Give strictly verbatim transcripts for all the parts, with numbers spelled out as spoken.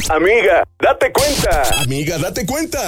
Amiga, date cuenta. Amiga, date cuenta.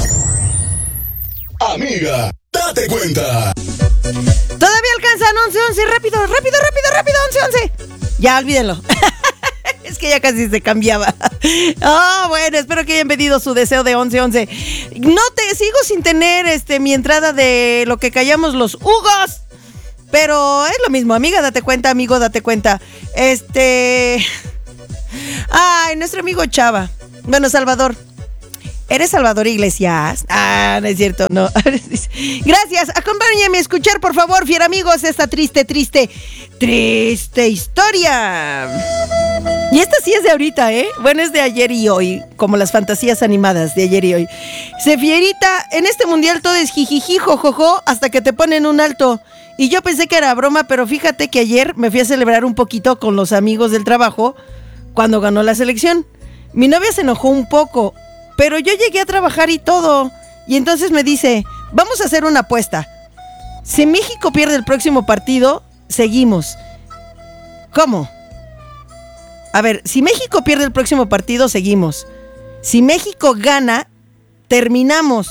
Amiga, date cuenta. Todavía alcanzan once once. Rápido, rápido, rápido, rápido. once once. Ya, olvídenlo. Es que ya casi se cambiaba. Oh, bueno, espero que hayan pedido su deseo de once once. No te sigo sin tener este mi entrada de lo que callamos los Hugos. Pero es lo mismo, amiga, date cuenta, amigo, date cuenta. Este... Ay, nuestro amigo Chava. Bueno, Salvador. ¿Eres Salvador Iglesias? Ah, no es cierto, no. Gracias, acompáñame a escuchar, por favor, fiel amigos, esta triste, triste, triste historia. Y esta sí es de ahorita, ¿eh? Bueno, es de ayer y hoy, como las fantasías animadas de ayer y hoy. Se fierita, en este mundial todo es jijiji, jojojo, hasta que te ponen un alto. Y yo pensé que era broma, pero fíjate que ayer me fui a celebrar un poquito con los amigos del trabajo cuando ganó la selección. Mi novia se enojó un poco, pero yo llegué a trabajar y todo. Y entonces me dice, vamos a hacer una apuesta. Si México pierde el próximo partido, seguimos. ¿Cómo? A ver, si México pierde el próximo partido, seguimos. Si México gana, terminamos.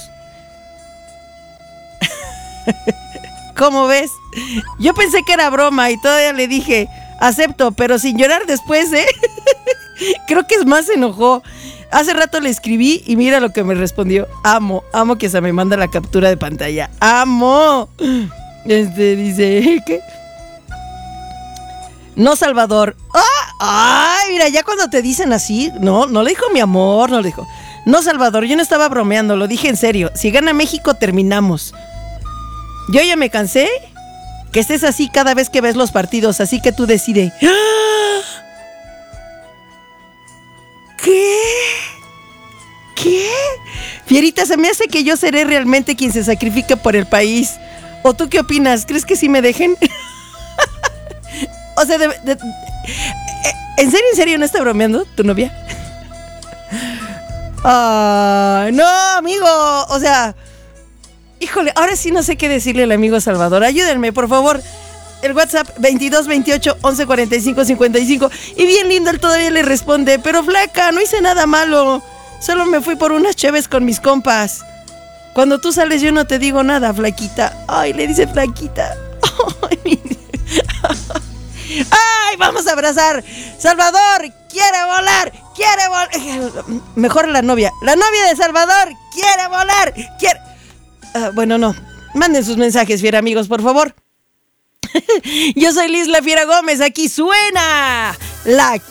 ¿Cómo ves? Yo pensé que era broma y todavía le dije, acepto, pero sin llorar después, ¿eh? Creo que es más, se enojó. Hace rato le escribí y mira lo que me respondió. Amo, amo que se me manda la captura de pantalla. ¡Amo! Este dice, ¿qué? No, Salvador. ¡Ah! ¡Ay! Mira, ya cuando te dicen así, no, no le dijo mi amor, no le dijo. No, Salvador, yo no estaba bromeando, lo dije en serio. Si gana México, terminamos. Yo ya me cansé que estés así cada vez que ves los partidos, así que tú decides. ¿Qué? ¿Qué? Fierita, se me hace que yo seré realmente quien se sacrifique por el país. ¿O tú qué opinas? ¿Crees que sí me dejen? O sea, de, de, de, ¿en serio, en serio no está bromeando tu novia? Ay, no, amigo, o sea... Híjole, ahora sí no sé qué decirle al amigo Salvador. Ayúdenme, por favor. El WhatsApp veintidós veintiocho once cuarenta y cinco cincuenta y cinco. Y bien lindo, él todavía le responde. Pero flaca, no hice nada malo. Solo me fui por unas cheves con mis compas. Cuando tú sales yo no te digo nada, flaquita. Ay, le dice flaquita. Ay, ay, vamos a abrazar. Salvador quiere volar. Quiere volar. Mejor la novia. La novia de Salvador quiere volar. Quiere... Uh, bueno, no. Manden sus mensajes, fiera amigos, por favor. Yo soy Liz La Fiera Gómez. Aquí suena la